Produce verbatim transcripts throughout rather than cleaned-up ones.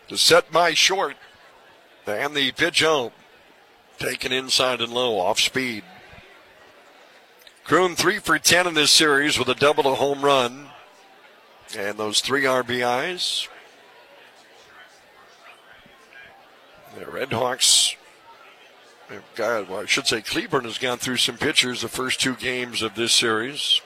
to set by short. And the pitch home. Taken inside and low, off speed. Kroon three for ten in this series with a double, a home run. And those three R B Is. The Redhawks, God, well, I should say Cleburne has gone through some pitchers the first two games of this series.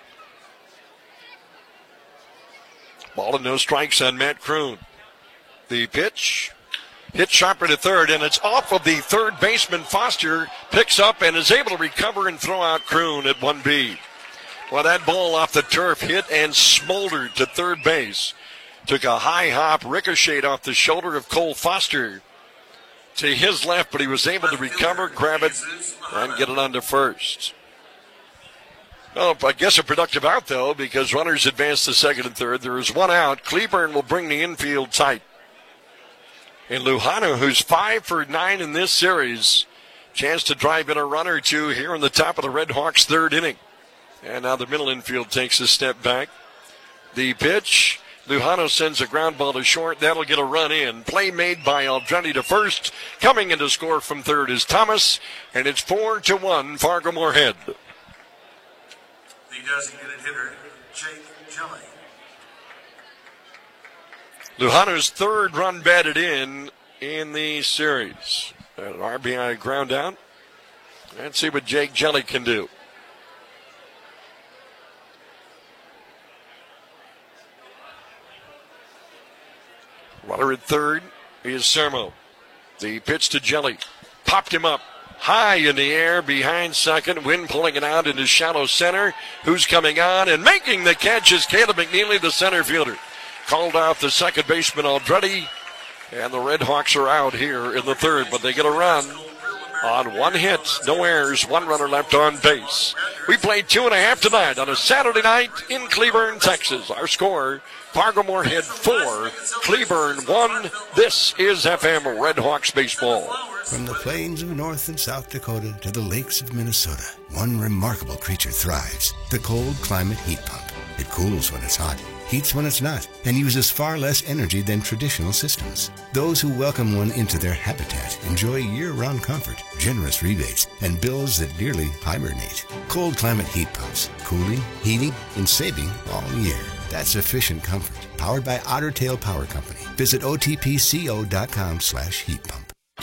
Ball and no strikes on Matt Kroon. The pitch. Hit sharper to third, and it's off of the third baseman. Foster picks up and is able to recover and throw out Kroon at one B. Well, that ball off the turf hit and smoldered to third base. Took a high hop, ricocheted off the shoulder of Cole Foster to his left, but he was able to recover, grab it, and get it on to first. Well, I guess a productive out, though, because runners advance to second and third. There is one out. Cleburne will bring the infield tight. And Luhano, who's five for nine in this series, chance to drive in a run or two here in the top of the Redhawks' third inning. And now the middle infield takes a step back. The pitch, Luhano sends a ground ball to short. That'll get a run in. Play made by Aldrete to first. Coming in to score from third is Thomas, and it's four to one, Fargo-Moorhead. The designated hitter, Jake Jelly. Luhano's third run batted in in the series. An R B I ground out. Let's see what Jake Jelly can do. Runner at third is Sermo. The pitch to Jelly. Popped him up high in the air behind second. Wind pulling it out into shallow center. Who's coming on and making the catch is Caleb McNeely, the center fielder. Called off the second baseman Aldrete. And the Redhawks are out here in the third, but they get a run on one hit. No errors, one runner left on base. We played two and a half tonight on a Saturday night in Cleburne, Texas. Our score, Fargo-Moorhead four, Cleburne one. This is F M Redhawks baseball. From the plains of North and South Dakota to the lakes of Minnesota, one remarkable creature thrives, the cold climate heat pump. It cools when it's hot, heats when it's not, and uses far less energy than traditional systems. Those who welcome one into their habitat enjoy year-round comfort, generous rebates, and bills that nearly hibernate. Cold climate heat pumps, cooling, heating, and saving all year. That's efficient comfort, powered by Otter Tail Power Company. Visit O T P C O dot com slash heat pump.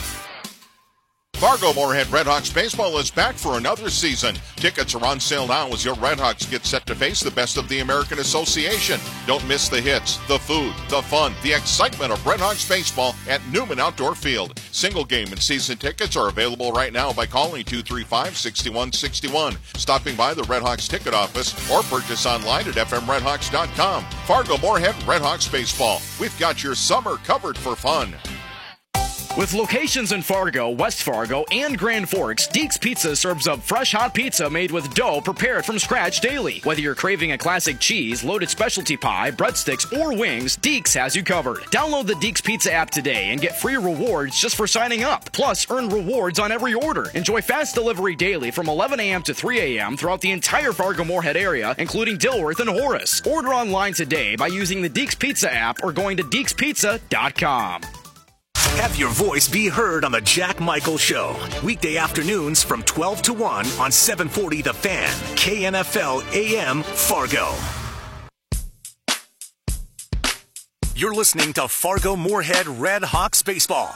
Fargo-Moorhead Redhawks baseball is back for another season. Tickets are on sale now as your Redhawks get set to face the best of the American Association. Don't miss the hits, the food, the fun, the excitement of Redhawks baseball at Newman Outdoor Field. Single game and season tickets are available right now by calling two three five, six one six one, stopping by the Redhawks ticket office, or purchase online at f m redhawks dot com. Fargo-Moorhead Redhawks baseball. We've got your summer covered for fun. With locations in Fargo, West Fargo, and Grand Forks, Deeks Pizza serves up fresh hot pizza made with dough prepared from scratch daily. Whether you're craving a classic cheese, loaded specialty pie, breadsticks, or wings, Deeks has you covered. Download the Deeks Pizza app today and get free rewards just for signing up. Plus, earn rewards on every order. Enjoy fast delivery daily from eleven a.m. to three a.m. throughout the entire Fargo-Moorhead area, including Dilworth and Horace. Order online today by using the Deeks Pizza app or going to deeks pizza dot com. Have your voice be heard on the Jack Michael Show. Weekday afternoons from twelve to one on seven forty The Fan, K N F L A M Fargo. You're listening to Fargo-Moorhead Red Hawks baseball.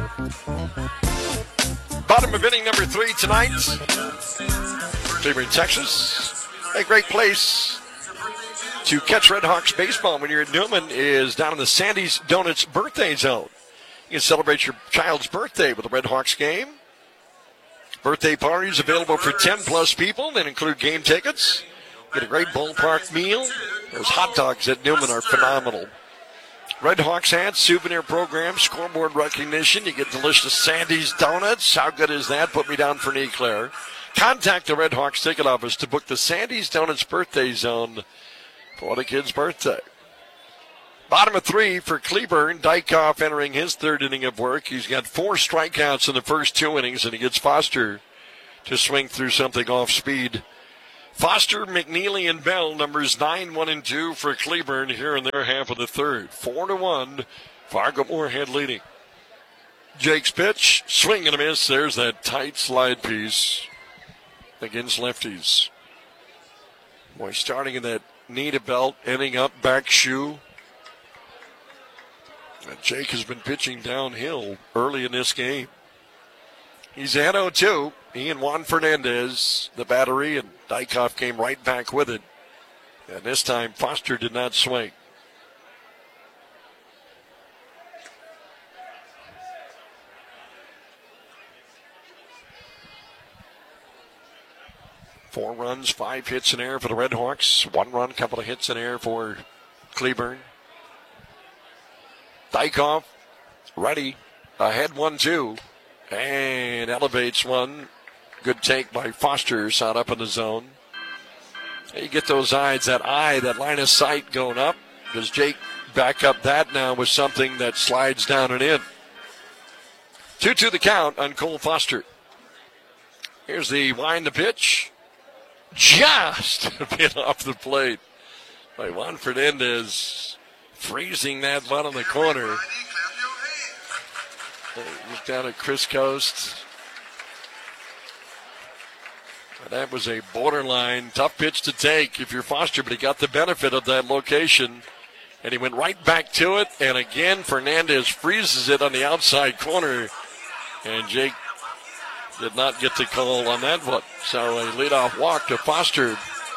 Bottom of inning number three tonight. Cleburne, Texas. A great place to catch Red Hawks baseball when you're at Newman is down in the Sandy's Donuts birthday zone. You can celebrate your child's birthday with a Red Hawks game. Birthday parties available for ten plus people that include game tickets. Get a great ballpark meal. Those hot dogs at Newman are phenomenal. Red Hawks hats, souvenir program, scoreboard recognition. You get delicious Sandy's Donuts. How good is that? Put me down for an eclair. Contact the Red Hawks ticket office to book the Sandy's Donuts birthday zone for the kid's birthday. Bottom of three for Cleburne. Dykoff entering his third inning of work. He's got four strikeouts in the first two innings, and he gets Foster to swing through something off speed. Foster, McNeely, and Bell, numbers nine, one, and two for Cleburne here in their half of the third. Four to one, Fargo Moorhead leading. Jake's pitch, swing and a miss. There's that tight slide piece against lefties. Boy, starting in that knee to belt, ending up back shoe. And Jake has been pitching downhill early in this game. He's ahead oh two. He and Juan Fernandez, the battery, and Dykoff came right back with it. And this time, Foster did not swing. Four runs, five hits in air for the Red Hawks. One run, couple of hits in air for Cleburne. Dykoff, ready, ahead one two, and elevates one. Good take by Foster, shot up in the zone. You get those eyes, that eye, that line of sight going up. Does Jake back up that now with something that slides down and in? two two the count on Cole Foster. Here's the wind to pitch. Just a bit off the plate by Juan Fernandez, freezing that one in the corner. Look down at Chris Coast. That was a borderline tough pitch to take if you're Foster, but he got the benefit of that location, and he went right back to it. And again, Fernandez freezes it on the outside corner, and Jake did not get the call on that one. So a leadoff walk to Foster.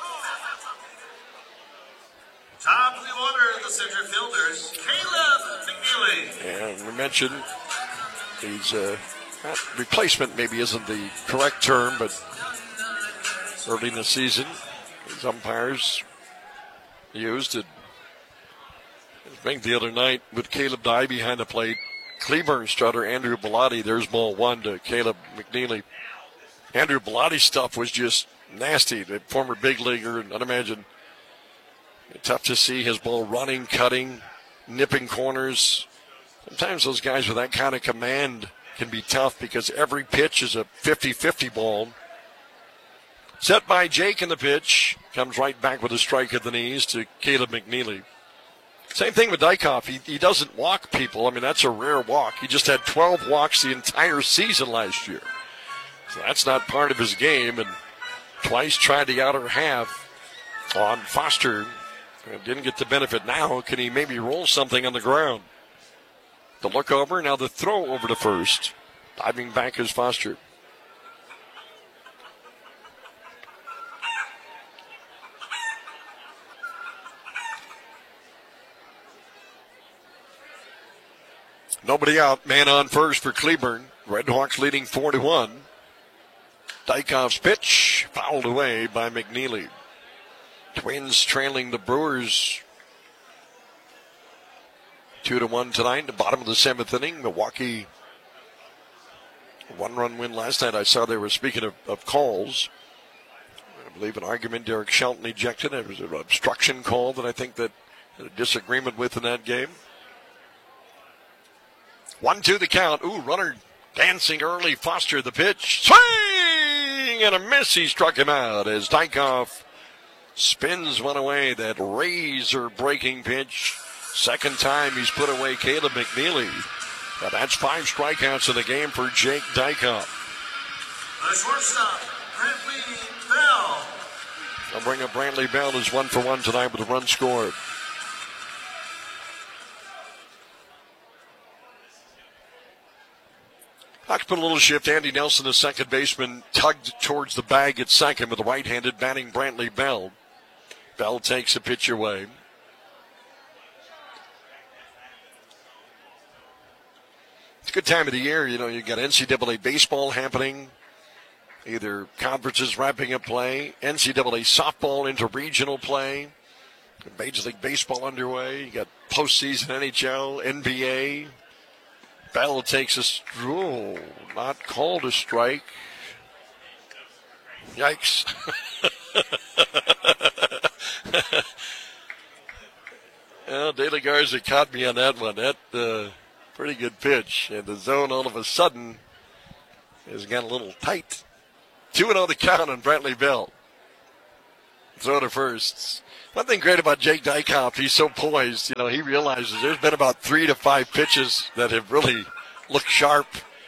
Top of the order, the center fielders, Caleb McNeely. And we mentioned he's uh, not replacement, maybe isn't the correct term, but early in the season, his umpires used it. I think the other night with Caleb Dye behind the plate, Cleburne starter Andrew Bellotti. There's ball one to Caleb McNeely. Andrew Bellotti's stuff was just nasty. The former big leaguer, and I'd imagine tough to see his ball running, cutting, nipping corners. Sometimes those guys with that kind of command can be tough because every pitch is a fifty-fifty ball. Set by Jake in the pitch. Comes right back with a strike at the knees to Caleb McNeely. Same thing with Dykoff. He, he doesn't walk people. I mean, that's a rare walk. He just had twelve walks the entire season last year. So that's not part of his game. And twice tried the outer half on Foster. And didn't get the benefit. Now, can he maybe roll something on the ground? The look over, now the throw over to first. Diving back is Foster. Nobody out. Man on first for Cleburne. Red Hawks leading four to one. Dykoff's pitch fouled away by McNeely. Twins trailing the Brewers two to one tonight. The bottom of the seventh inning. Milwaukee one-run win last night. I saw they were speaking of, of calls. I believe an argument Derek Shelton ejected. It was an obstruction call that I think that had a disagreement with in that game. One, two, the count. Ooh, runner dancing early. Foster the pitch. Swing and a miss. He struck him out as Dykoff spins one away. That razor breaking pitch. Second time he's put away Caleb McNeely. Now that's five strikeouts in the game for Jake Dykoff. The shortstop, Brantley Bell. I'll bring up Brantley Bell, who's one for one tonight with a run scored. Hawks put a little shift. Andy Nelson, the second baseman, tugged towards the bag at second with a right-handed batting Brantley Bell. Bell takes a pitch away. It's a good time of the year. You know, you got N C double A baseball happening. Either conferences wrapping up play, N C double A softball into regional play, Major League Baseball underway. You got postseason N H L, N B A. Bell takes a stroll, not called a strike. Yikes. Well, De La Garza caught me on that one. That uh, pretty good pitch. And the zone all of a sudden has got a little tight. two and oh the count on Brantley Bell. throw to first. One thing great about Jake Dykoff, he's so poised. You know, he realizes there's been about three to five pitches that have really looked sharp.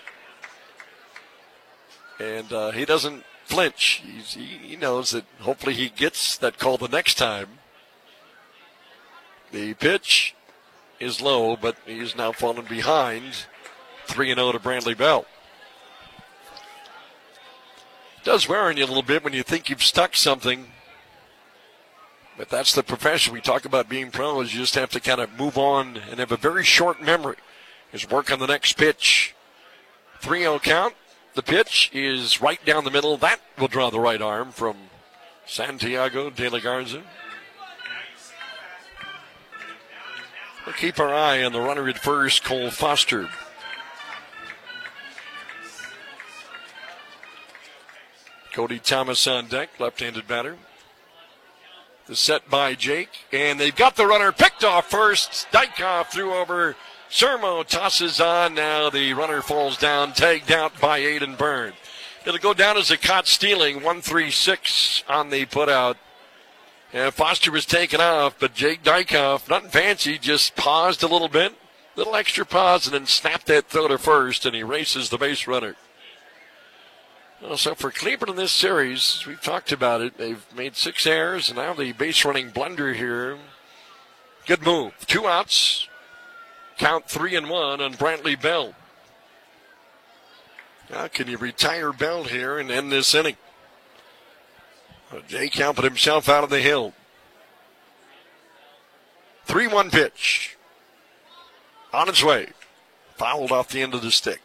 And uh, he doesn't flinch. He's, he, he knows that hopefully he gets that call the next time. The pitch is low, but he's now fallen behind. three and oh to Bradley Bell. Does wear on you a little bit when you think you've stuck something. But that's the profession. We talk about being pros. You just have to kind of move on and have a very short memory. Just work on the next pitch. three oh count. The pitch is right down the middle. That will draw the right arm from Santiago de la Garza. We'll keep our eye on the runner at first, Cole Foster. Cody Thomas on deck, left-handed batter. The set by Jake, and they've got the runner picked off first. Dykoff threw over. Sermo tosses on. Now the runner falls down, tagged out by Aiden Byrne. It'll go down as a caught stealing. one three six on the putout. And Foster was taken off, but Jake Dykoff, nothing fancy, just paused a little bit. Little extra pause, and then snapped that throw to first, and he races the base runner. Well, so for Cleveland in this series, we've talked about it. They've made six errors, and now the base running blunder here. Good move. Two outs. Count three and one on Brantley Bell. Now, can you retire Bell here and end this inning? Well, Jake counted himself out of the hill. three one pitch. On its way. Fouled off the end of the stick.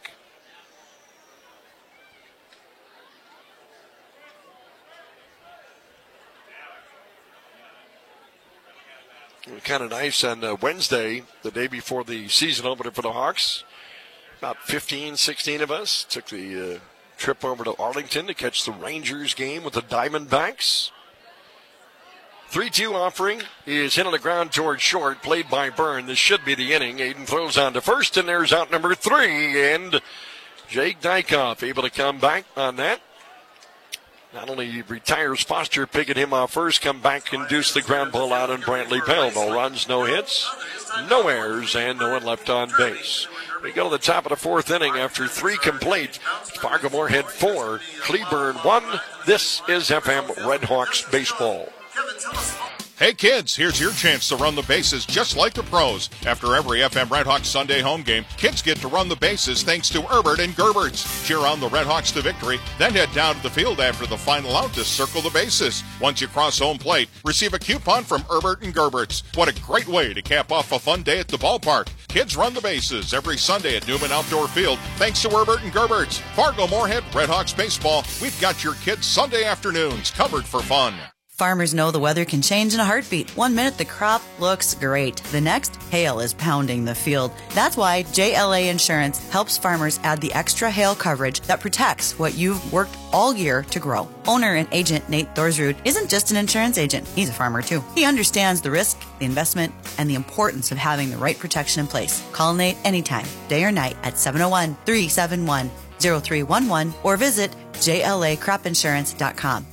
Kind of nice on uh, Wednesday, the day before the season opener for the Hawks. About fifteen, sixteen of us took the uh, trip over to Arlington to catch the Rangers game with the Diamondbacks. three two offering is hit on the ground towards short, played by Byrne. This should be the inning. Aiden throws on to first, and there's out number three. And Jake Dykoff able to come back on that. Not only retires Foster, picking him off first, come back and deuce the ground ball out on Brantley Bell. No runs, no hits, no errors, and no one left on base. We go to the top of the fourth inning after three complete. Fargo Moorhead four, Cleburne one. This is F M Red Hawks baseball. Hey kids, here's your chance to run the bases just like the pros. After every F M Red Hawks Sunday home game, kids get to run the bases thanks to Herbert and Gerberts. Cheer on the Red Hawks to victory, then head down to the field after the final out to circle the bases. Once you cross home plate, receive a coupon from Herbert and Gerberts. What a great way to cap off a fun day at the ballpark. Kids run the bases every Sunday at Newman Outdoor Field thanks to Herbert and Gerberts. Fargo Moorhead Red Hawks baseball. We've got your kids' Sunday afternoons covered for fun. Farmers know the weather can change in a heartbeat. One minute the crop looks great. The next, hail is pounding the field. That's why J L A Insurance helps farmers add the extra hail coverage that protects what you've worked all year to grow. Owner and agent Nate Thorsrud isn't just an insurance agent. He's a farmer too. He understands the risk, the investment, and the importance of having the right protection in place. Call Nate anytime, day or night at seven oh one, three seven one, oh three one one or visit J L A crop insurance dot com.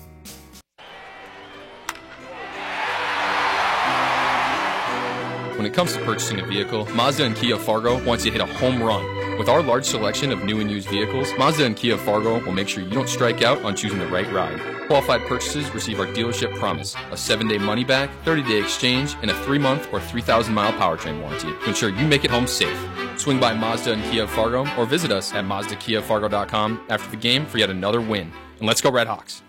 When it comes to purchasing a vehicle, Mazda and Kia Fargo wants you to hit a home run. With our large selection of new and used vehicles, Mazda and Kia Fargo will make sure you don't strike out on choosing the right ride. Qualified purchases receive our dealership promise, a seven-day money-back, thirty-day exchange, and a three-month or three thousand mile powertrain warranty to ensure you make it home safe. Swing by Mazda and Kia Fargo or visit us at Mazda Kia Fargo dot com after the game for yet another win. And let's go Red Hawks.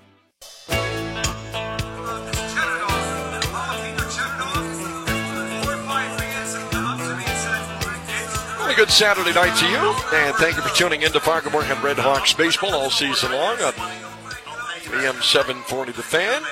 A good Saturday night to you, and thank you for tuning in to Fargo Moorhead Red Hawks baseball all season long on A M seven forty The Fan,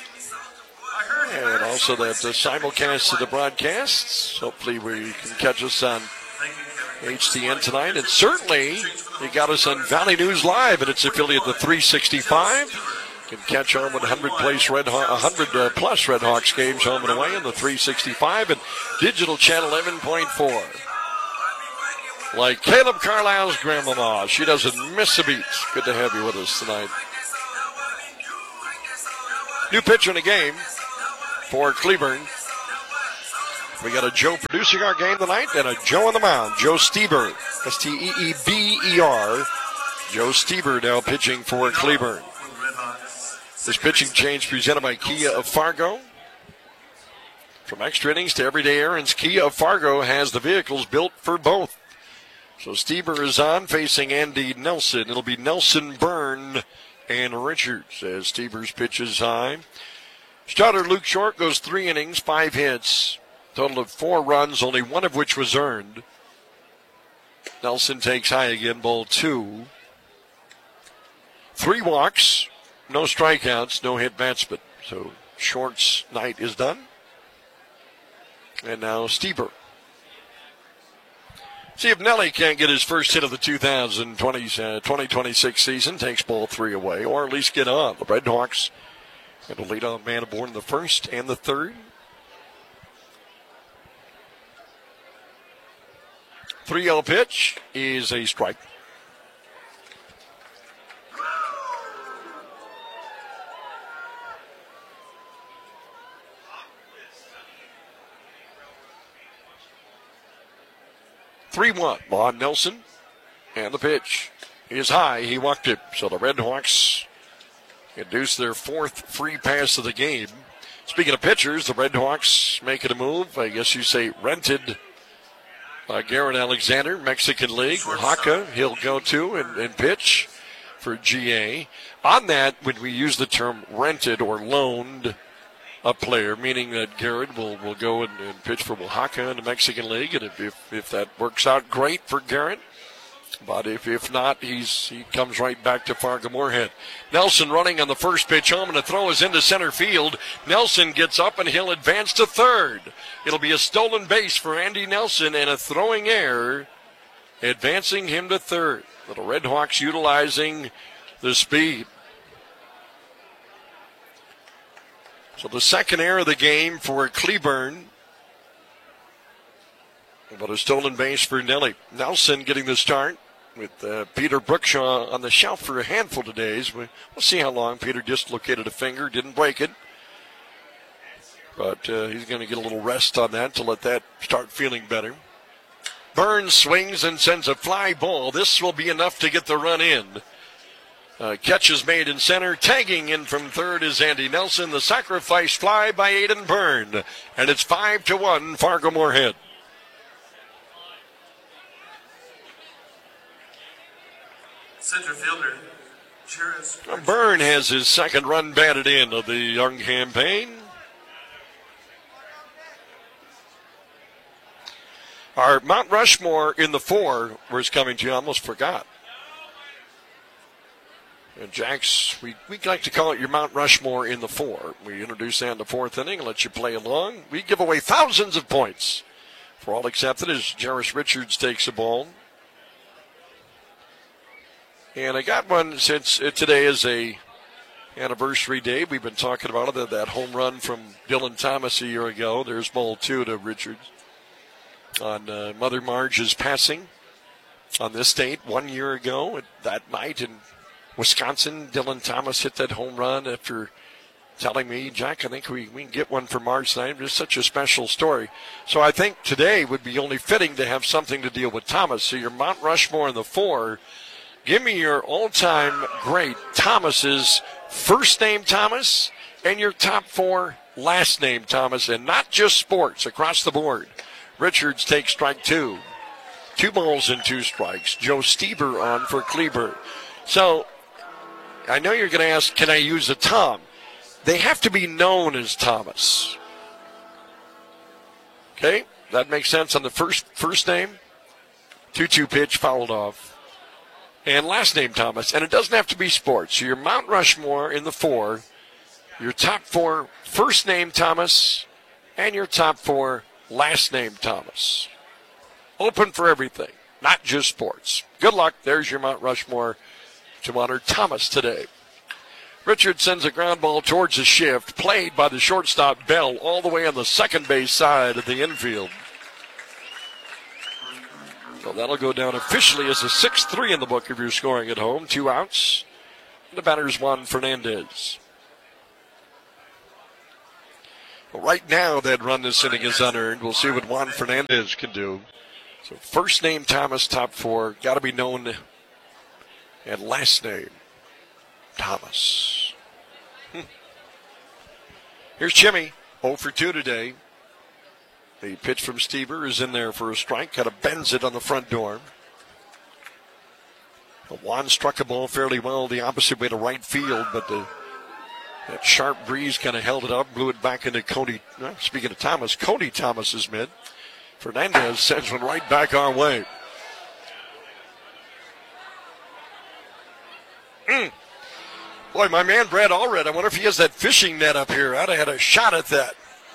and also that uh, simulcast of the broadcasts. Hopefully we can catch us on H T N tonight, and certainly you got us on Valley News Live and its affiliate, the three sixty-five. You can catch on with one hundred plus Red, Haw- one hundred, uh, plus Red Hawks games home and away on the three sixty-five and digital channel eleven point four. Like Caleb Carlisle's grandmama, she doesn't miss a beat. Good to have you with us tonight. New pitcher in the game for Cleburne. We got a Joe producing our game tonight and a Joe on the mound, Joe Stieber, S T E E B E R. Joe Stieber now pitching for Cleburne. This pitching change presented by Kia of Fargo. From extra innings to everyday errands, Kia of Fargo has the vehicles built for both. So Stieber is on, facing Andy Nelson. It'll be Nelson, Byrne, and Richards as Stieber's pitch is high. Starter Luke Short goes three innings, five hits. Total of four runs, only one of which was earned. Nelson takes high again, ball two. Three walks, no strikeouts, no hit batsman. So Short's night is done. And now Stieber. See if Nelly can't get his first hit of the two thousand twenty, uh, twenty twenty-six season. Takes ball three away, or at least get on. The Redhawks and a leadoff man aboard in the first and the third. three oh pitch is a strike. three one, Lon Nelson, and the pitch is high. He walked it, so the Redhawks induce their fourth free pass of the game. Speaking of pitchers, the Redhawks making a move. I guess you say rented uh, Garrett Alexander, Mexican League. Oaxaca, he'll go to and, and pitch for G A. On that, when we use the term rented or loaned a player, meaning that Garrett will, will go and, and pitch for Oaxaca in the Mexican League, and if, if, if that works out, great for Garrett. But if, if not, he's he comes right back to Fargo Moorhead. Nelson running on the first pitch home, and the throw is into center field. Nelson gets up, and he'll advance to third. It'll be a stolen base for Andy Nelson and a throwing error, advancing him to third. The Redhawks utilizing the speed. So the second error of the game for Cleburne. But a stolen base for Nelly. Nelson getting the start with uh, Peter Brookshaw on the shelf for a handful of days. We'll see how long. Peter dislocated a finger, didn't break it. But uh, he's going to get a little rest on that to let that start feeling better. Burns swings and sends a fly ball. This will be enough to get the run in. Uh, catch is made in center. Tagging in from third is Andy Nelson. The sacrifice fly by Aiden Byrne. And it's five to one, Fargo Moorhead. Center fielder, Jarvis. Byrne has his second run batted in of the young campaign. Our Mount Rushmore in the four was coming to you. I almost forgot. And Jax, we, we like to call it your Mount Rushmore in the four. We introduce that in the fourth inning and let you play along. We give away thousands of points for all accepted as Jarvis Richards takes the ball. And I got one since today is a anniversary day. We've been talking about it, that home run from Dylan Thomas a year ago. There's ball two to Richards on uh, Mother Marge's passing on this date one year ago. That night in Wisconsin, Dylan Thomas hit that home run after telling me, Jack, I think we, we can get one for Marge tonight. It's such a special story. So I think today would be only fitting to have something to deal with Thomas. So your Mount Rushmore in the four. Give me your all-time great Thomas's first name Thomas and your top four last name Thomas, and not just sports, across the board. Richards takes strike two. Two balls and two strikes. Joe Stieber on for Cleburne. So I know you're going to ask, can I use a Tom? They have to be known as Thomas. Okay, that makes sense on the first first name. two two pitch fouled off. And last name Thomas, and it doesn't have to be sports. So your Mount Rushmore in the four, your top four first name Thomas, and your top four last name Thomas. Open for everything, not just sports. Good luck. There's your Mount Rushmore to honor Thomas today. Richard sends a ground ball towards the shift, played by the shortstop Bell all the way on the second base side of the infield. So that'll go down officially as a six three in the book if you're scoring at home. Two outs. The batter's Juan Fernandez. Well, right now, that run this inning is unearned. We'll see what Juan Fernandez can do. So first name Thomas, top four. Got to be known. And last name Thomas. Hmm. Here's Jimmy. oh for two today. The pitch from Stever is in there for a strike. Kind of bends it on the front door. Juan struck a ball fairly well the opposite way to right field, but the that sharp breeze kind of held it up, blew it back into Cody. Well, speaking of Thomas, Cody Thomas's mid. Fernandez sends one right back our way. Mm. Boy, my man Brad Allred, I wonder if he has that fishing net up here. I'd have had a shot at that.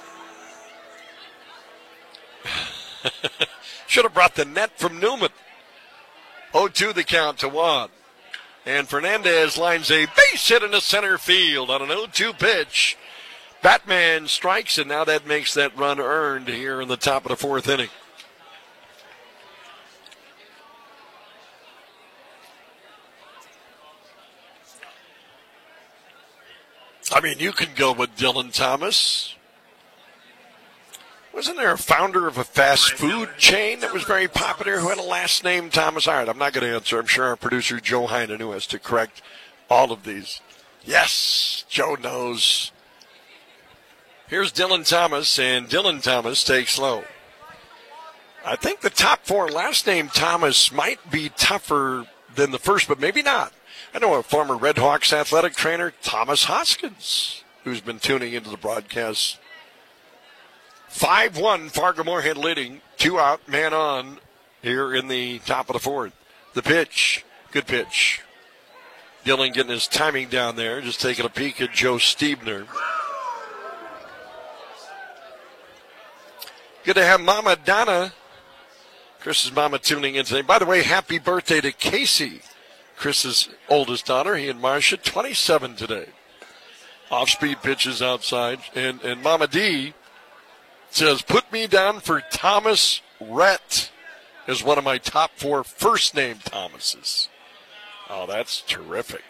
Should have brought the net from Newman. oh two the count to Juan. And Fernandez lines a base hit into center field on an oh two pitch. Batman strikes, and now that makes that run earned here in the top of the fourth inning. I mean, you can go with Dylan Thomas. Wasn't there a founder of a fast food chain that was very popular who had a last name Thomas? All right, I'm not going to answer. I'm sure our producer Joe Heinen, who has to correct all of these. Yes, Joe knows. Here's Dylan Thomas, and Dylan Thomas takes low. I think the top four last name Thomas might be tougher than the first, but maybe not. I know a former Red Hawks athletic trainer, Thomas Hoskins, who's been tuning into the broadcast. five one, Fargo-Moorhead leading. Two out, man on here in the top of the fourth. The pitch, good pitch. Dylan getting his timing down there, just taking a peek at Joe Steebner. Good to have Mama Donna, Chris's mama, tuning in today. By the way, happy birthday to Casey, Chris's oldest daughter. He and Marcia, twenty-seven today. Off-speed pitches outside. And, and Mama D says, put me down for Thomas Rhett as one of my top four first-name Thomases. Oh, that's terrific.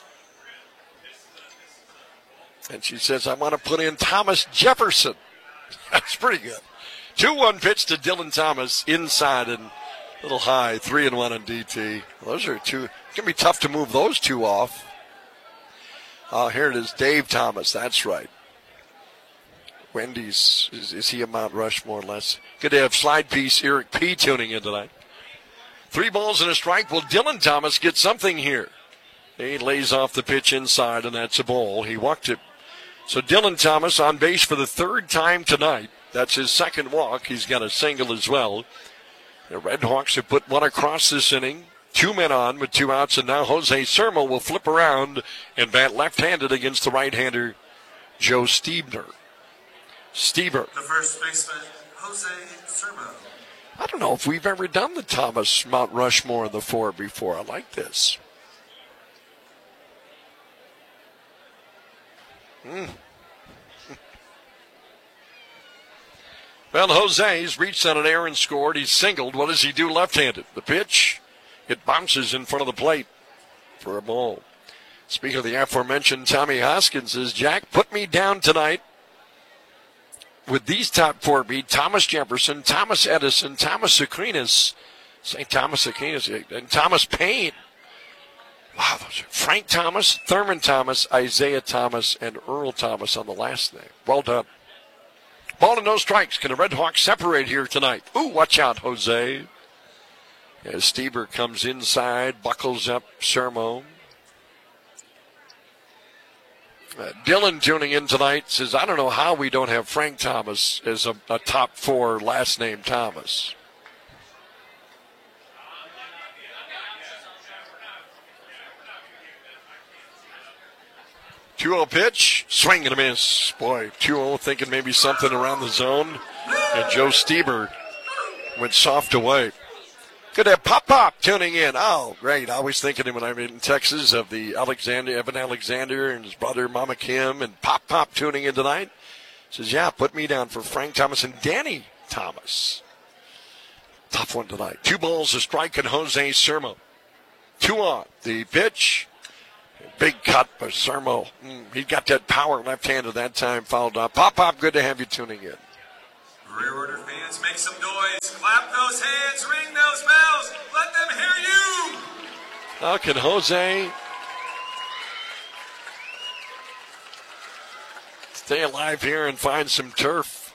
And she says, I want to put in Thomas Jefferson. That's pretty good. two one pitch to Dylan Thomas, inside and a little high, three and one on D T. Those are two. It's going to be tough to move those two off. Oh, uh, here it is, Dave Thomas. That's right. Wendy's, is, is he a Mount Rushmore less? Good to have slide piece Eric P. tuning in tonight. Three balls and a strike. Will Dylan Thomas get something here? He lays off the pitch inside, and that's a ball. He walked it. So Dylan Thomas on base for the third time tonight. That's his second walk. He's got a single as well. The Red Hawks have put one across this inning. Two men on with two outs, and now Jose Sermo will flip around and bat left-handed against the right-hander, Joe Steebner. Stever. The first baseman, Jose Sermo. I don't know if we've ever done the Thomas Mount Rushmore in the four before. I like this. Hmm. Well, Jose's reached on an error and scored. He's singled. What does he do left-handed? The pitch, it bounces in front of the plate for a ball. Speaking of the aforementioned Tommy Hoskins, says, Jack, put me down tonight with these top four be Thomas Jefferson, Thomas Edison, Thomas Aquinas, Saint Thomas Aquinas, and Thomas Payne. Wow, those are Frank Thomas, Thurman Thomas, Isaiah Thomas, and Earl Thomas on the last name. Well done. Ball and no strikes. Can the Red Hawks separate here tonight? Ooh, watch out, Jose. As Stever comes inside, buckles up Sermo. Uh, Dylan tuning in tonight says, I don't know how we don't have Frank Thomas as a, a top four last name Thomas. two oh pitch, swing and a miss. Boy, two oh thinking maybe something around the zone. And Joe Steber went soft away. Good to have Pop Pop tuning in. Oh, great. I was thinking when I'm in Texas of the Alexander, Evan Alexander and his brother Mama Kim, and Pop Pop tuning in tonight. Says, yeah, put me down for Frank Thomas and Danny Thomas. Tough one tonight. Two balls, a strike, and Jose Sermo. Two on. The pitch. Big cut by Sermo. Mm, he got that power left-handed that time, fouled up. Pop, Pop, good to have you tuning in. Rear order fans, make some noise. Clap those hands, ring those bells. Let them hear you. How can Jose stay alive here and find some turf?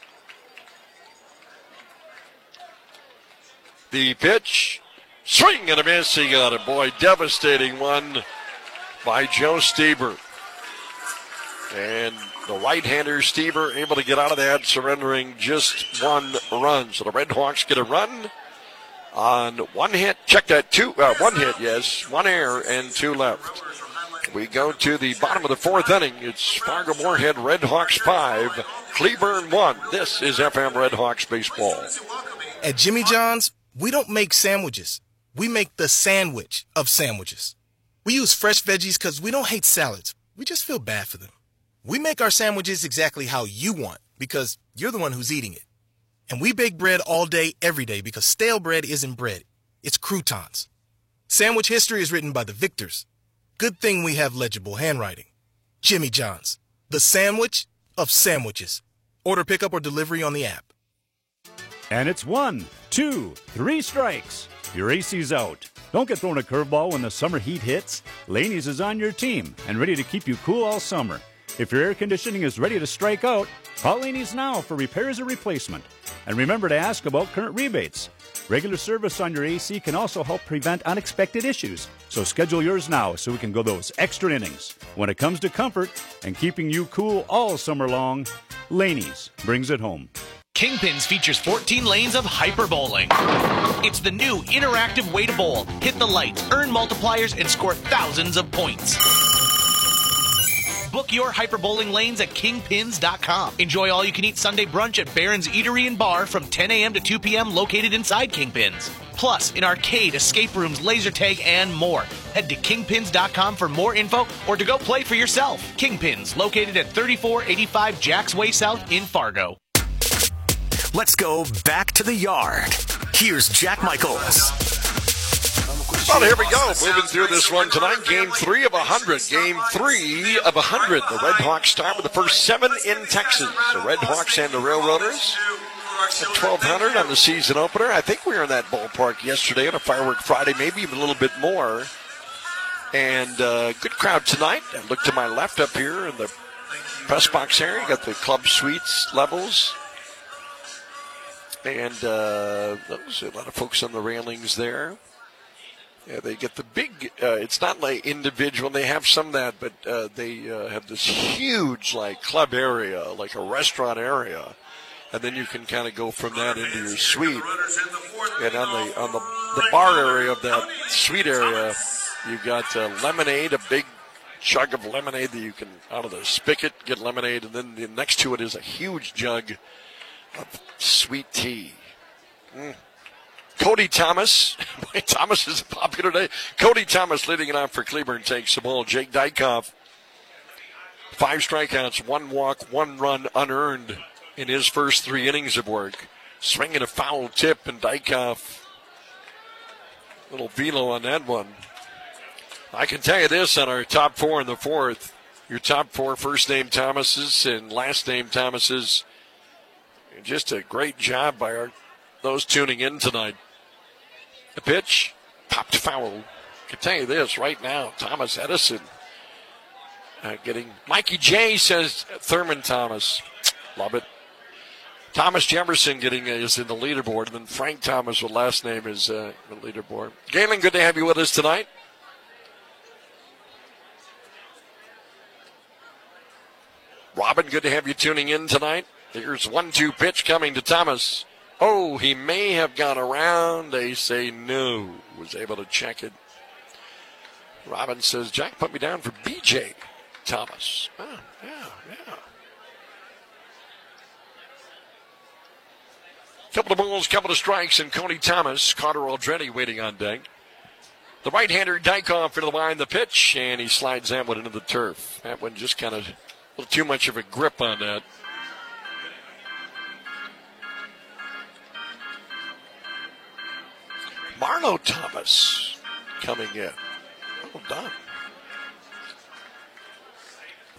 The pitch, swing and a miss. He got it. Boy, devastating one by Joe Stieber. And the right-hander Stieber able to get out of that, surrendering just one run. So the Red Hawks get a run on one hit. Check that, two, uh, one hit, yes, one error and two left. We go to the bottom of the fourth inning. It's Fargo Moorhead Red Hawks five, Cleburne one. This is F M Red Hawks baseball. At Jimmy John's, we don't make sandwiches. We make the sandwich of sandwiches. We use fresh veggies because we don't hate salads. We just feel bad for them. We make our sandwiches exactly how you want because you're the one who's eating it. And we bake bread all day, every day because stale bread isn't bread. It's croutons. Sandwich history is written by the victors. Good thing we have legible handwriting. Jimmy John's, the sandwich of sandwiches. Order pickup or delivery on the app. And it's one, two, three strikes. Your A C's out. Don't get thrown a curveball when the summer heat hits. Laney's is on your team and ready to keep you cool all summer. If your air conditioning is ready to strike out, call Laney's now for repairs or replacement. And remember to ask about current rebates. Regular service on your A C can also help prevent unexpected issues. So schedule yours now so we can go those extra innings. When it comes to comfort and keeping you cool all summer long, Laney's brings it home. Kingpins features fourteen lanes of hyper bowling. It's the new interactive way to bowl. Hit the lights, earn multipliers, and score thousands of points. Book your hyper bowling lanes at kingpins dot com. Enjoy all you can eat Sunday brunch at Barron's Eatery and Bar from ten a.m. to two p.m. located inside Kingpins. Plus, an arcade, escape rooms, laser tag, and more. Head to kingpins dot com for more info or to go play for yourself. Kingpins, located at thirty-four eighty-five Jacks Way South in Fargo. Let's go back to the yard. Here's Jack Michaels. Well, here we go. Moving through this one tonight. Game three of one hundred. Game three of one hundred. The Red Hawks start with the first seven in Texas. The Red Hawks and the Railroaders at twelve hundred on the season opener. I think we were in that ballpark yesterday on a Firework Friday, maybe even a little bit more. And uh, good crowd tonight. I look to my left up here in the press box area. You got the club suites levels. And uh, there's a lot of folks on the railings there. Yeah, they get the big, uh, it's not like individual, they have some of that, but uh, they uh, have this huge, like, club area, like a restaurant area. And then you can kind of go from that into your suite. And on the on the, the bar area of that suite area, you've got uh, lemonade, a big jug of lemonade that you can, out of the spigot, get lemonade. And then the, next to it is a huge jug of sweet tea. Mm. Cody Thomas. Boy, Thomas is popular today. Cody Thomas leading it off for Cleburne takes the ball. Jake Dykoff, five strikeouts, one walk, one run unearned in his first three innings of work. Swinging a foul tip, and Dykoff, little velo on that one. I can tell you this on our top four in the fourth. Your top four first name Thomases and last name Thomases. Just a great job by our, those tuning in tonight. The pitch, popped foul. I can tell you this right now, Thomas Edison uh, getting, Mikey J says Thurman Thomas. Love it. Thomas Jefferson getting uh, is in the leaderboard, and then Frank Thomas with last name is uh, the leaderboard. Galen, good to have you with us tonight. Robin, good to have you tuning in tonight. Here's one two pitch coming to Thomas. Oh, he may have gone around. They say no. Was able to check it. Robin says, Jack put me down for B J Thomas. Oh, yeah, yeah. Couple of balls, couple of strikes, and Cody Thomas. Carter Aldretti waiting on deck. The right-hander Dykoff into the line, the pitch, and he slides that one into the turf. That one just kind of a little too much of a grip on that. Marlo Thomas coming in. Well done.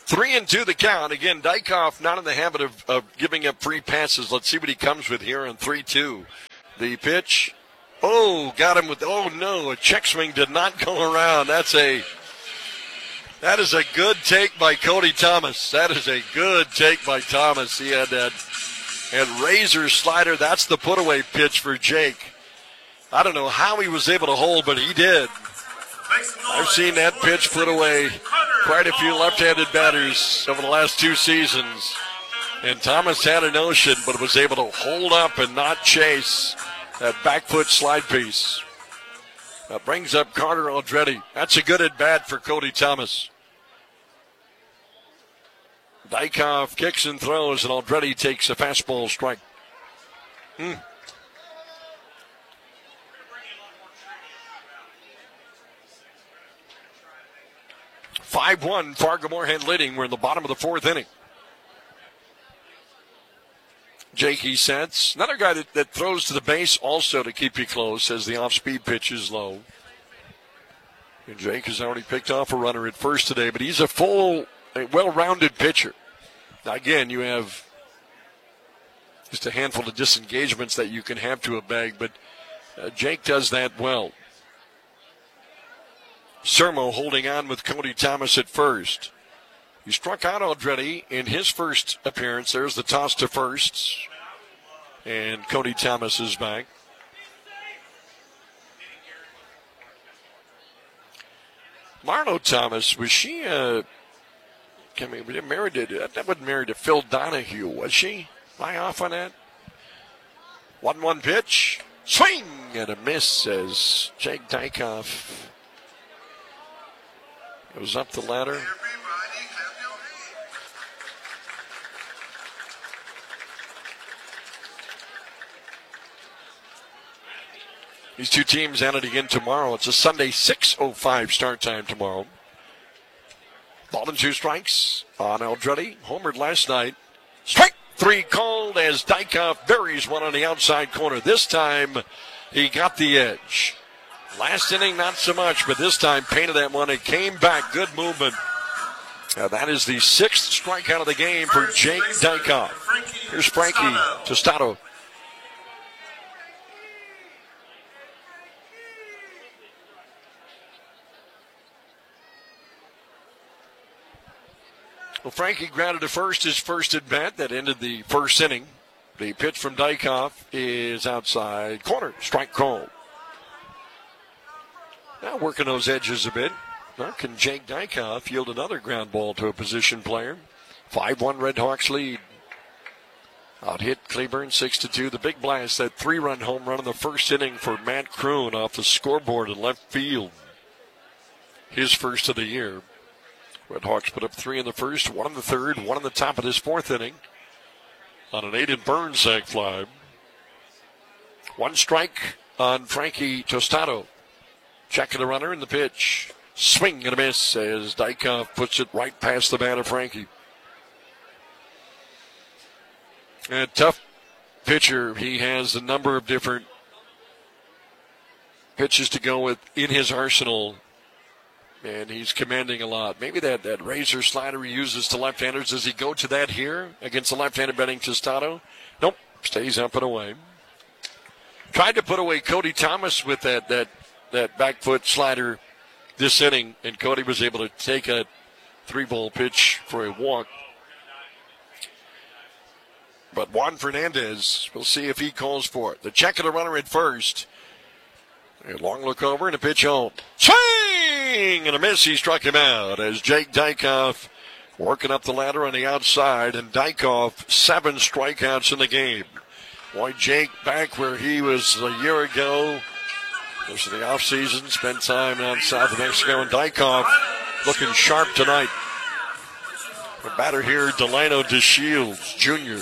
Three and two the count. Again, Dykoff not in the habit of, of giving up free passes. Let's see what he comes with here on three two. The pitch. Oh, got him with, oh no, a check swing did not go around. That's a, that is a good take by Cody Thomas. That is a good take by Thomas. He had that, and razor slider. That's the put-away pitch for Jake. I don't know how he was able to hold, but he did. I've seen that pitch put away quite a few left-handed batters over the last two seasons. And Thomas had a notion, but was able to hold up and not chase that back foot slide piece. That brings up Carter Aldretti. That's a good at-bat for Cody Thomas. Dykoff kicks and throws, and Aldretti takes a fastball strike. Hmm. five one, Fargo-Moorhead leading. We're in the bottom of the fourth inning. Jakey sets. Another guy that, that throws to the base also to keep you close as the off-speed pitch is low. And Jake has already picked off a runner at first today, but he's a full, a well-rounded pitcher. Now, again, you have just a handful of disengagements that you can have to a bag, but uh, Jake does that well. Sermo holding on with Cody Thomas at first. He struck out Aldretti in his first appearance. There's the toss to first. And Cody Thomas is back. Marlo Thomas, was she uh, I mean, married to, that wasn't married to Phil Donahue, was she? Am I off on that? one one pitch. Swing and a miss, says Jake Dykoff. Goes up the ladder. These two teams at it again tomorrow. It's a Sunday six oh five start time tomorrow. Ball and two strikes on Aldretti. Homered last night. Strike three called as Dykoff buries one on the outside corner. This time he got the edge. Last inning, not so much, but this time painted that one. It came back. Good movement. Now that is the sixth strikeout of the game for Jake Dykoff. Here's Frankie Tostado. Well, Frankie grounded to first his first at bat. That ended the first inning. The pitch from Dykoff is outside corner. Strike called. Now working those edges a bit. Now can Jake Dykoff yield another ground ball to a position player? five one Red Hawks lead. Out hit Cleburne six to two. The big blast, that three-run home run in the first inning for Matt Kroon off the scoreboard in left field. His first of the year. Red Hawks put up three in the first, one in the third, one in the top of this fourth inning on an Aiden Burns sac fly. One strike on Frankie Tostado. Checking the runner in the pitch. Swing and a miss as Dykoff puts it right past the bat of Frankie. A tough pitcher. He has a number of different pitches to go with in his arsenal, and he's commanding a lot. Maybe that, that razor slider he uses to left-handers. Does he go to that here against the left-handed batting Tostado? Nope. Stays up and away. Tried to put away Cody Thomas with that that that back foot slider this inning, and Cody was able to take a three-ball pitch for a walk. But Juan Fernandez, we'll see if he calls for it. The check of the runner at first. A long look over and a pitch home. Swing and a miss. He struck him out as Jake Dykoff working up the ladder on the outside, and Dykoff seven strikeouts in the game. Boy, Jake back where he was a year ago. This is the offseason, spent time down south of Mexico, and Dykoff looking sharp tonight. The batter here, Delano DeShields Junior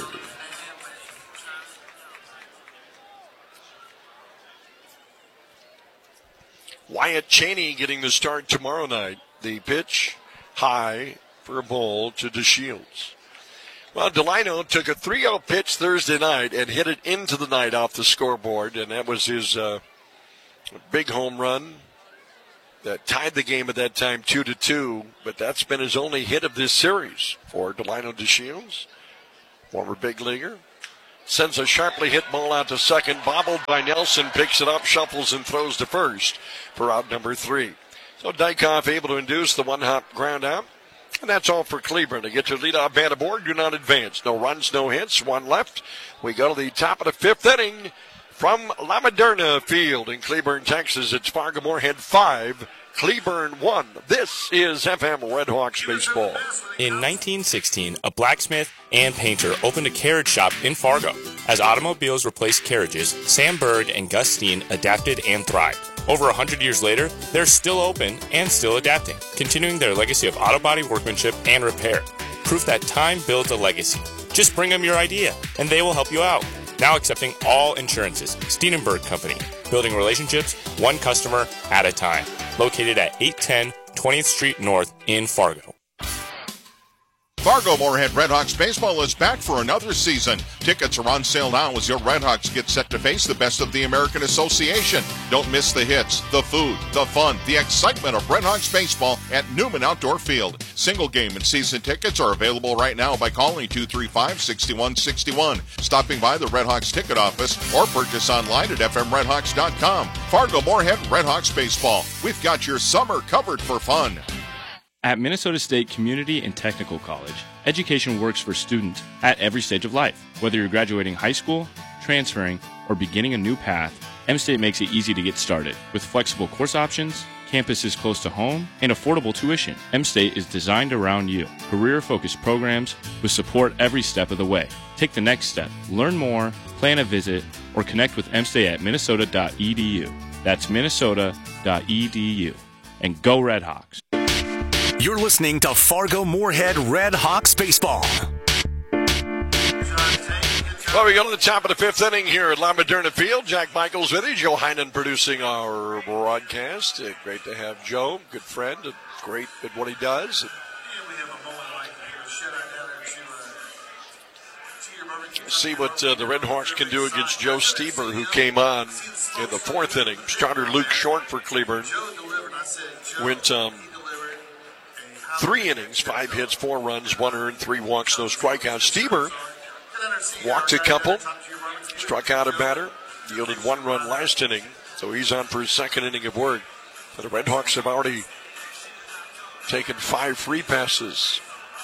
Wyatt Cheney getting the start tomorrow night. The pitch high for a ball to DeShields. Well, Delano took a three oh pitch Thursday night and hit it into the night off the scoreboard, and that was his uh, big home run that tied the game at that time two to two, but that's been his only hit of this series for Delino DeShields, former big leaguer. Sends a sharply hit ball out to second, bobbled by Nelson, picks it up, shuffles, and throws to first for out number three. So Dykoff able to induce the one-hop ground out. And that's all for Cleburne. To get your leadoff man aboard, do not advance. No runs, no hits, one left. We go to the top of the fifth inning from La Moderna Field in Cleburne, Texas. It's Fargo-Moorhead five, Cleburne one. This is F M Redhawks baseball. In nineteen sixteen, a blacksmith and painter opened a carriage shop in Fargo. As automobiles replaced carriages, Sam Berg and Gus Steen adapted and thrived. Over one hundred years later, they're still open and still adapting, continuing their legacy of auto body workmanship and repair. Proof that time builds a legacy. Just bring them your idea, and they will help you out. Now accepting all insurances. Steenenberg Company, building relationships one customer at a time. Located at eight ten twentieth Street North in Fargo. Fargo-Moorhead Redhawks baseball is back for another season. Tickets are on sale now as your Redhawks get set to face the best of the American Association. Don't miss the hits, the food, the fun, the excitement of Redhawks baseball at Newman Outdoor Field. Single game and season tickets are available right now by calling two three five, six one six one, stopping by the Redhawks ticket office, or purchase online at f m redhawks dot com. Fargo-Moorhead Redhawks baseball. We've got your summer covered for fun. At Minnesota State Community and Technical College, education works for students at every stage of life. Whether you're graduating high school, transferring, or beginning a new path, M-State makes it easy to get started. With flexible course options, campuses close to home, and affordable tuition, M-State is designed around you. Career-focused programs with support every step of the way. Take the next step. Learn more, plan a visit, or connect with M-State at minnesota dot e d u. That's minnesota dot e d u. And go Redhawks. You're listening to Fargo-Moorhead Redhawks baseball. Well, we go to the top of the fifth inning here at La Moderna Field. Jack Michaels with you. Joe Heinen producing our broadcast. Uh, great to have Joe, good friend, and great at what he does. See what uh, the Redhawks can do against Joe Stieber, who came on in the fourth inning. Starter Luke Short for Cleburne went um, three innings, five hits, four runs, one earned, three walks, no strikeouts. Stieber walked a couple, struck out a batter, yielded one run last inning, so he's on for his second inning of work. The Redhawks have already taken five free passes.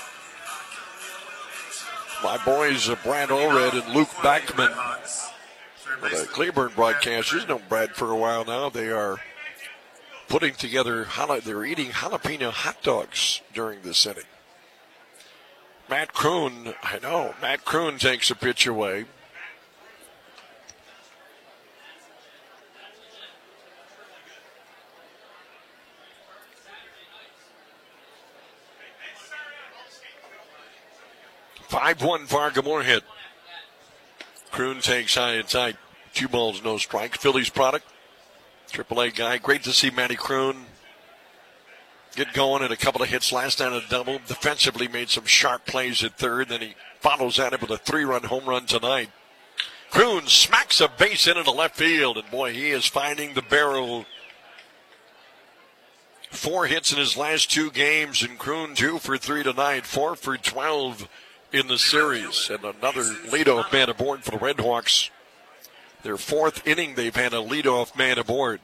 My boys, uh, Brad Allred and Luke Backman, the Cleburne broadcasters, know Brad for a while now. They are putting together, they're eating jalapeno hot dogs during this inning. Matt Kroon, I know, Matt Kroon takes a pitch away. five one Fargo-Moorhead. Kroon takes high and tight. Two balls, no strike. Phillies product. Triple A guy. Great to see Matty Kroon get going, and a couple of hits last night, a double. Defensively made some sharp plays at third. Then he follows that up with a three-run home run tonight. Kroon smacks a base in into left field, and boy, he is finding the barrel. Four hits in his last two games, and Kroon two for three tonight, four for twelve in the series. And another leadoff man aboard for the Redhawks. Their fourth inning, they've had a leadoff man aboard.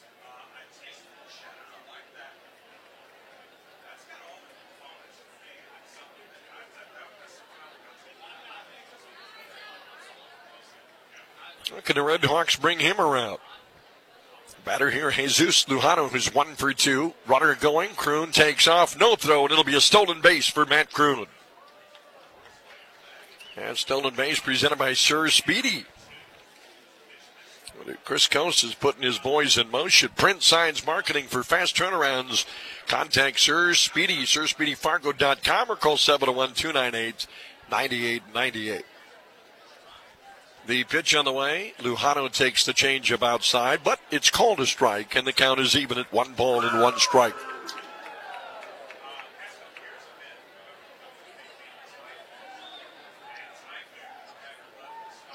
Can the Redhawks bring him around? Batter here, Jesus Lujano, who's one for two. Runner going, Kroon takes off, no throw, and it'll be a stolen base for Matt Kroon. And stolen base presented by Sir Speedy. Chris Coast is putting his boys in motion. Print Signs Marketing for fast turnarounds. Contact Sir Speedy, sir speedy fargo dot com, or call seven oh one, two nine eight, nine eight nine eight. The pitch on the way. Lujano takes the changeup outside, but it's called a strike, and the count is even at one ball and one strike.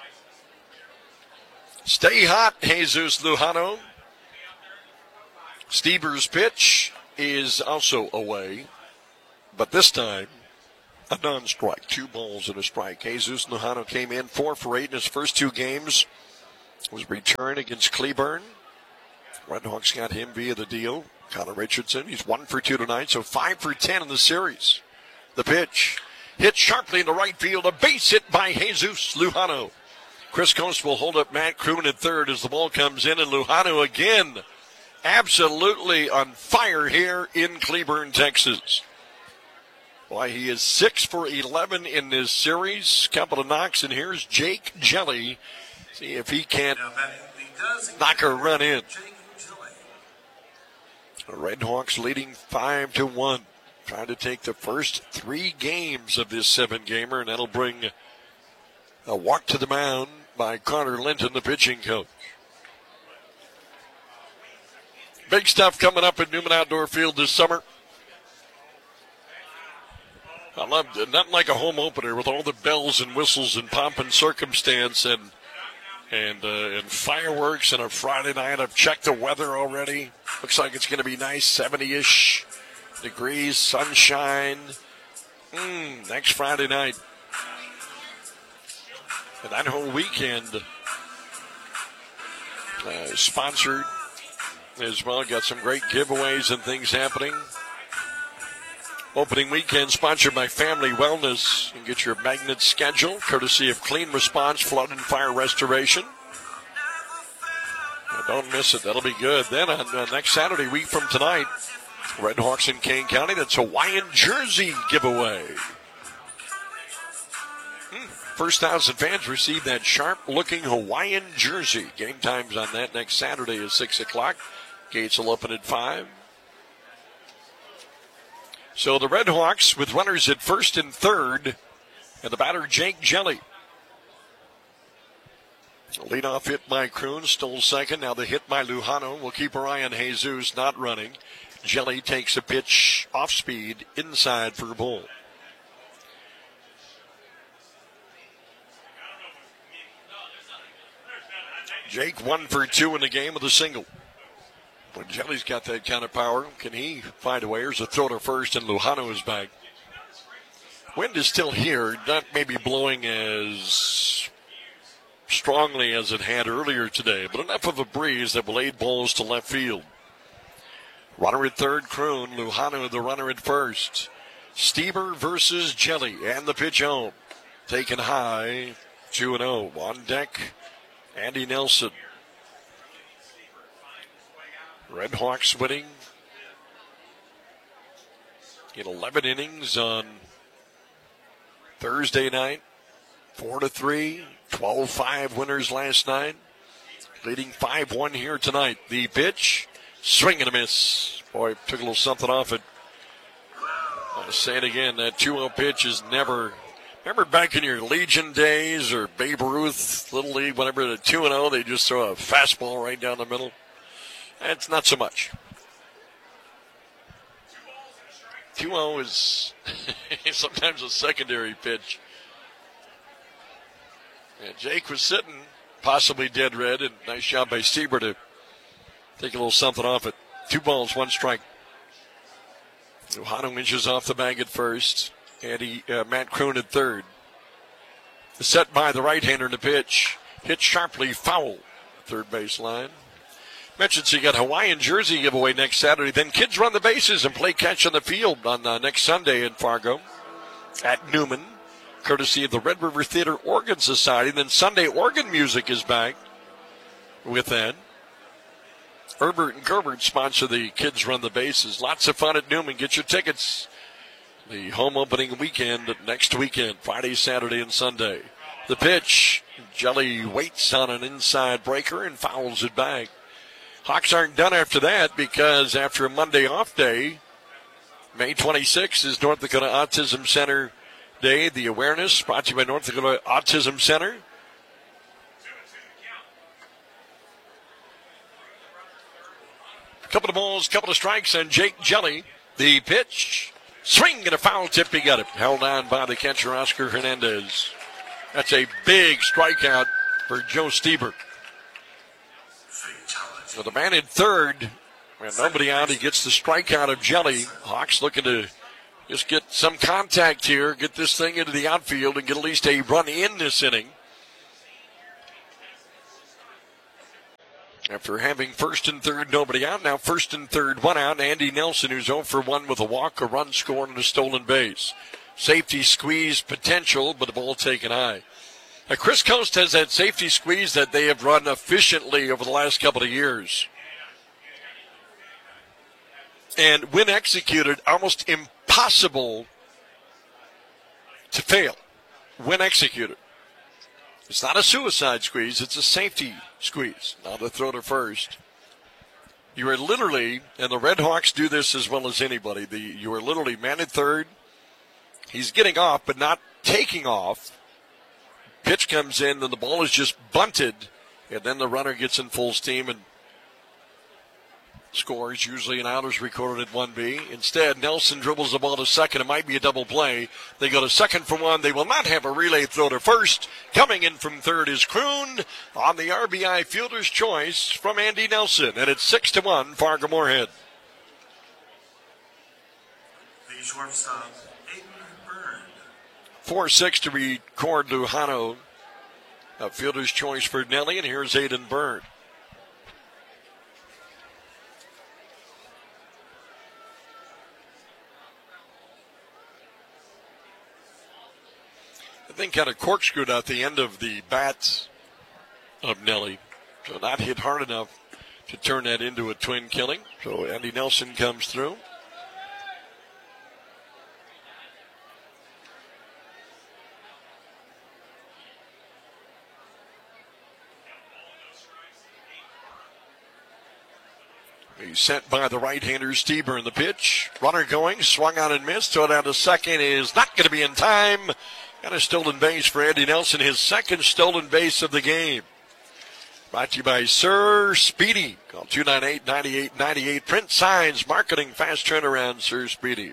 Stay hot, Jesus Lujano. Stieber's pitch is also away, but this time a non-strike. Two balls and a strike. Jesus Lujano came in four for eight in his first two games. Was returned against Cleburne. Redhawks got him via the deal. Connor Richardson, he's one for two tonight, so five for ten in the series. The pitch hit sharply into right field. A base hit by Jesus Lujano. Chris Coast will hold up Matt Kroon at third as the ball comes in, and Lujano again absolutely on fire here in Cleburne, Texas. Why, he is six for eleven in this series. Couple of knocks, and here's Jake Jelly. See if he can't knock a run in. The Redhawks leading five to one. Trying to take the first three games of this seven-gamer, and that'll bring a walk to the mound by Carter Linton, the pitching coach. Big stuff coming up at Newman Outdoor Field this summer. I love it. Nothing like a home opener with all the bells and whistles and pomp and circumstance and and uh, and fireworks and a Friday night. I've checked the weather already. Looks like it's going to be nice, seventy-ish degrees, sunshine. Mm, next Friday night. And that whole weekend uh, sponsored as well. Got some great giveaways and things happening. Opening weekend sponsored by Family Wellness. You can get your magnet schedule courtesy of Clean Response Flood and Fire Restoration. Now don't miss it. That'll be good. Then on uh, next Saturday, week from tonight, Redhawks in Kane County. That's Hawaiian jersey giveaway. Hmm. First thousand fans receive that sharp-looking Hawaiian jersey. Game times on that next Saturday is six o'clock. Gates will open at five. So the Redhawks with runners at first and third, and the batter Jake Jelly. Leadoff hit by Kroon, stole second. Now the hit by Lujano. We'll keep our eye on Jesus not running. Jelly takes a pitch off speed inside for a ball. Jake one for two in the game with a single. When Jelly's got that kind of power, can he find a way? Here's a throw to first, and Lujano is back. Wind is still here, not maybe blowing as strongly as it had earlier today, but enough of a breeze that will aid balls to left field. Runner at third, Kroon. Lujano the runner at first. Stieber versus Jelly, and the pitch home. Taken high, two and oh. On deck, Andy Nelson. Redhawks winning in eleven innings on Thursday night. four to three, twelve five winners last night. Leading five one here tonight. The pitch, swing and a miss. Boy, took a little something off it. I'll say it again, that two oh pitch is never... Remember back in your Legion days or Babe Ruth, Little League, whatever, the two and oh, they just throw a fastball right down the middle? It's not so much. two oh is sometimes a secondary pitch. And Jake was sitting possibly dead red, and nice job by Stieber to take a little something off it. Two balls, one strike. Lujano inches off the bag at first. And he, uh, Matt Kroon at third. Set by the right-hander in the pitch. Hit sharply foul. Third base line. Mentioned so you got Hawaiian jersey giveaway next Saturday. Then kids run the bases and play catch on the field on uh, next Sunday in Fargo at Newman, courtesy of the Red River Theater Organ Society. Then Sunday organ music is back with that. Herbert and Gerbert sponsor the kids run the bases. Lots of fun at Newman. Get your tickets. The home opening weekend next weekend, Friday, Saturday, and Sunday. The pitch, Jelly waits on an inside breaker and fouls it back. Hawks aren't done after that because after a Monday off day, May twenty-sixth is North Dakota Autism Center Day. The awareness brought to you by North Dakota Autism Center. A couple of balls, couple of strikes, and Jake Jelly, the pitch. Swing and a foul tip. He got it. Held on by the catcher, Oscar Hernandez. That's a big strikeout for Joe Stieber. So the man in third And nobody out. He gets the strikeout of Jelly. Hawks looking to just get some contact here, get this thing into the outfield, and get at least a run in this inning. After having first and third, nobody out. Now first and third, one out. Andy Nelson, who's oh for one with a walk, a run scored, and a stolen base. Safety squeeze potential, but the ball taken high. Now Chris Coast has that safety squeeze that they have run efficiently over the last couple of years. And when executed, almost impossible to fail when executed. It's not a suicide squeeze, it's a safety squeeze, not a throw to first. You are literally, and the Red Hawks do this as well as anybody, the, you are literally man at third. He's getting off, but not taking off. Pitch comes in, and the ball is just bunted, and then the runner gets in full steam and scores. Usually an out is recorded at one B. Instead, Nelson dribbles the ball to second. It might be a double play. They go to second for one. They will not have a relay throw to first. Coming in from third is Kroon on the R B I fielder's choice from Andy Nelson. And it's six to one, Fargo Moorhead. The shortstop, Aiden Byrne. four six to record Lujano. A fielder's choice for Nelly, and here's Aiden Byrne. I think kind of corkscrewed out the end of the bat of Nelly. So not hit hard enough to turn that into a twin killing. So Andy Nelson comes through. He's sent by the right-hander, Steber in the pitch. Runner going, swung out and missed. Throw down to second is not going to be in time. Got a stolen base for Andy Nelson, his second stolen base of the game. Brought to you by Sir Speedy. Call two nine eight, nine eight nine eight. Print signs, marketing, fast turnaround, Sir Speedy.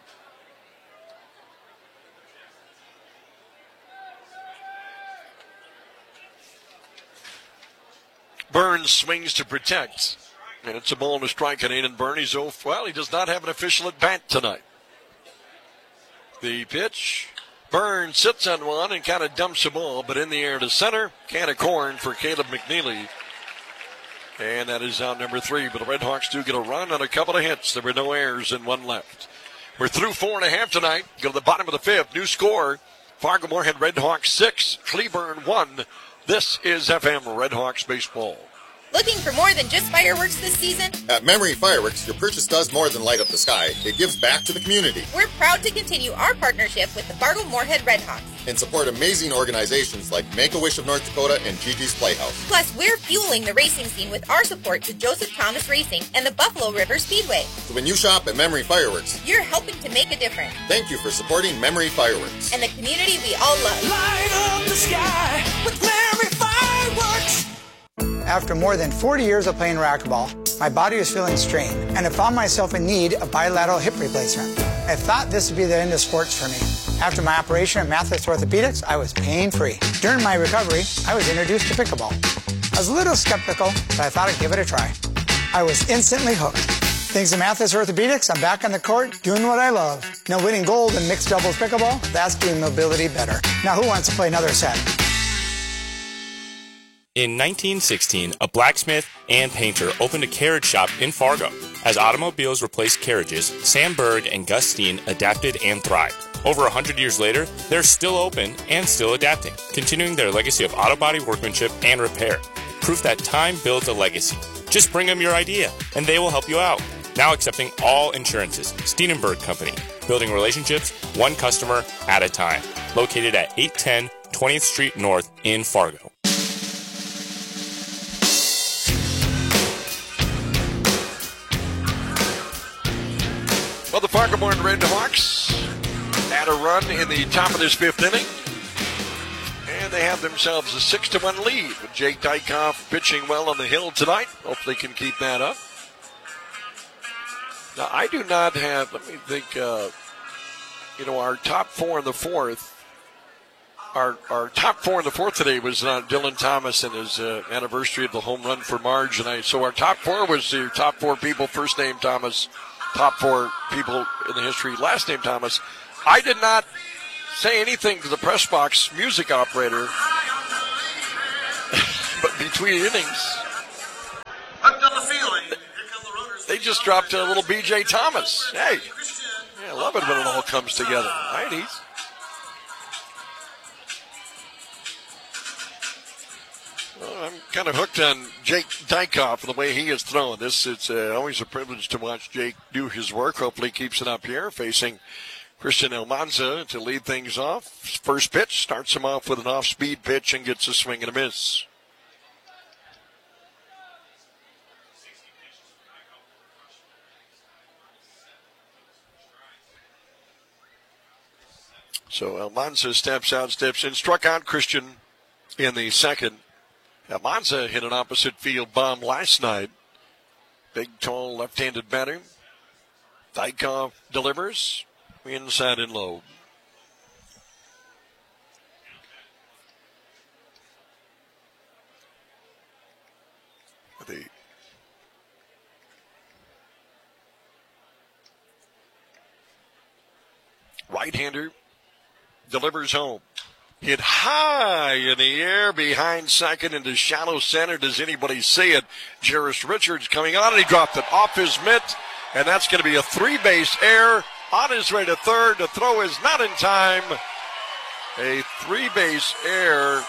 Burns swings to protect. And it's a ball and a strike on Aiden Byrne. He's oh, well, he does not have an official at bat tonight. The pitch. Burns sits on one and kind of dumps the ball, but in the air to center. Can of corn for Caleb McNeely. And that is out number three. But the Red Hawks do get a run on a couple of hits. There were no errors and one left. We're through four and a half tonight. Go to the bottom of the fifth. New score. Fargo Moorhead Red Hawks six. Cleburne one. This is F M Red Hawks baseball. Looking for more than just fireworks this season? At Memory Fireworks, your purchase does more than light up the sky. It gives back to the community. We're proud to continue our partnership with the Fargo Moorhead Red Hawks and support amazing organizations like Make-A-Wish of North Dakota and Gigi's Playhouse. Plus, we're fueling the racing scene with our support to Joseph Thomas Racing and the Buffalo River Speedway. So when you shop at Memory Fireworks, you're helping to make a difference. Thank you for supporting Memory Fireworks. And the community we all love. Light up the sky with Memory Fireworks. After more than forty years of playing racquetball, my body was feeling strained, and I found myself in need of bilateral hip replacement. I thought this would be the end of sports for me. After my operation at Mathis Orthopedics, I was pain-free. During my recovery, I was introduced to pickleball. I was a little skeptical, but I thought I'd give it a try. I was instantly hooked. Thanks to Mathis Orthopedics, I'm back on the court doing what I love. Now winning gold in mixed doubles pickleball, that's doing mobility better. Now who wants to play another set? In nineteen sixteen, a blacksmith and painter opened a carriage shop in Fargo. As automobiles replaced carriages, Sam Berg and Gus Steen adapted and thrived. Over one hundred years later, they're still open and still adapting, continuing their legacy of auto body workmanship and repair. Proof that time builds a legacy. Just bring them your idea, and they will help you out. Now accepting all insurances. Steenenberg Company, building relationships one customer at a time. Located at eight ten twentieth Street North in Fargo. Well, the Fargo Moorhead Red Hawks had a run in the top of this fifth inning. And they have themselves a six to one lead with Jake Dykoff pitching well on the hill tonight. Hopefully can keep that up. Now, I do not have, let me think, uh, you know, our top four in the fourth our our top four in the fourth today was uh, Dylan Thomas and his uh, anniversary of the home run for Marge. And I, so our top four was the top four people, first name Thomas, top four people in the history, last name Thomas. I did not say anything to the press box music operator, but between innings, they just dropped a little B J Thomas. Hey, yeah, I love it when it all comes together. nineties. Well, I'm kind of hooked on Jake Dykoff and the way he is throwing this. It's uh, always a privilege to watch Jake do his work. Hopefully he keeps it up here, facing Christian Almanza to lead things off. First pitch starts him off with an off-speed pitch and gets a swing and a miss. So Almanza steps out, steps in, struck out Christian in the second. Almanza hit an opposite field bomb last night. Big, tall, left-handed batter. Dykoff delivers inside and low. The right-hander delivers home. Hit high in the air behind second into shallow center. Does anybody see it? Jarris Richards coming on, and he dropped it off his mitt, and that's going to be a three-base error. On his way to third. The throw is not in time. A three-base error.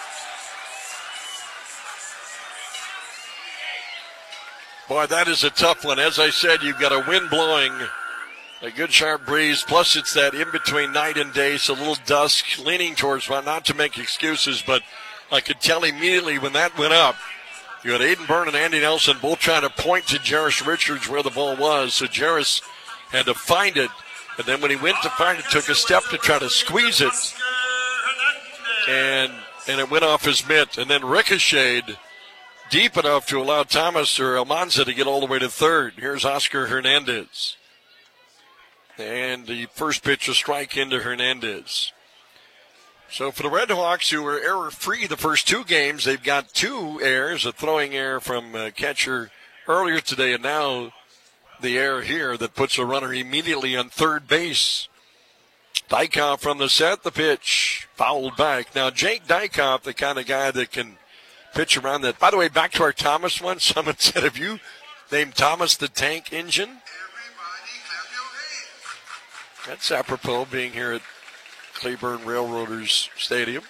Boy, that is a tough one. As I said, you've got a wind blowing, a good sharp breeze, plus it's that in-between night and day, so a little dusk, leaning towards, well, not to make excuses, but I could tell immediately when that went up, you had Aiden Byrne and Andy Nelson both trying to point to Jarris Richards where the ball was, so Jarris had to find it, and then when he went to find it, took a step to try to squeeze it, and and it went off his mitt, and then ricocheted deep enough to allow Thomas or Almanza to get all the way to third. Here's Oscar Hernandez. And the first pitch, a strike into Hernandez. So for the Red Hawks, who were error-free the first two games, they've got two errors, a throwing error from uh, catcher earlier today, and now the error here that puts a runner immediately on third base. Dykoff from the set, the pitch, fouled back. Now, Jake Dykoff, the kind of guy that can pitch around that. By the way, back to our Thomas one, someone said, have you named Thomas the Tank Engine? That's apropos being here at Cleburne Railroaders Stadium.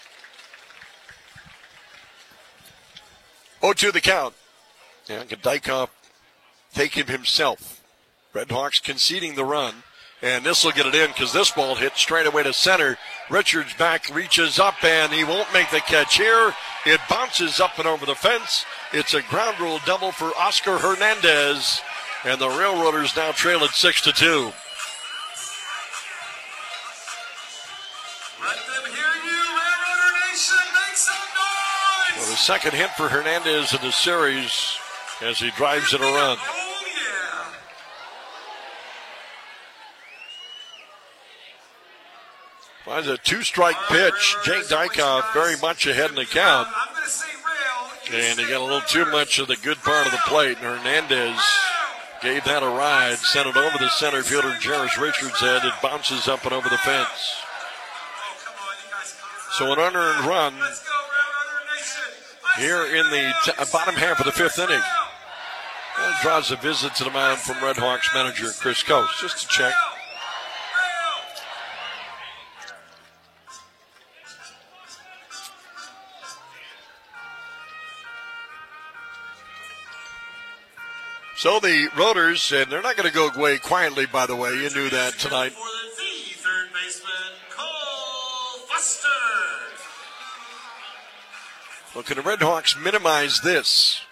oh two the count. Yeah, can Dykoff take him himself? Red Hawks conceding the run, and this will get it in because this ball hit straight away to center. Richards back, reaches up, and he won't make the catch here. It bounces up and over the fence. It's a ground rule double for Oscar Hernandez, and the Railroaders now trail at six to two. Let them hear you, Railroader Nation. Make some noise. Well, the second hit for Hernandez in the series as he drives in a run. Well, it's a two-strike pitch. Jake Dykoff very much ahead in the count. And he got a little too much of the good part of the plate. And Hernandez gave that a ride, sent it over the center fielder, Jarris Richards' head. It bounces up and over the fence. So an unearned run here in the t- bottom half of the fifth inning. That draws a visit to the mound from Red Hawks manager Chris Coates, just to check. So the Roaders, and they're not going to go away quietly, by the way. You knew that tonight. Third baseman, Cole Foster. Well, can the Red Hawks minimize this?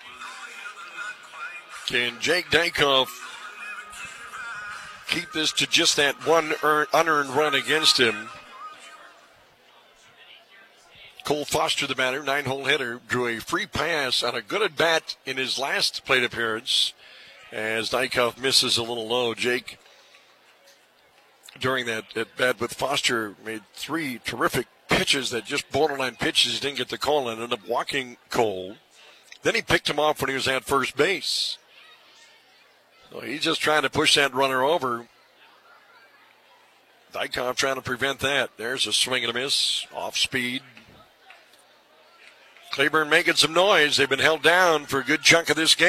Can Jake Dykoff keep this to just that one earn, unearned run against him? Cole Foster, the batter, nine-hole hitter, drew a free pass on a good at-bat in his last plate appearance as Dykoff misses a little low. Jake, during that at-bat with Foster, made three terrific pitches that just borderline pitches. He didn't get the call and ended up walking Cole. Then he picked him off when he was at first base. So he's just trying to push that runner over. Dykhoff trying to prevent that. There's a swing and a miss. Off speed. Claiborne making some noise. They've been held down for a good chunk of this game.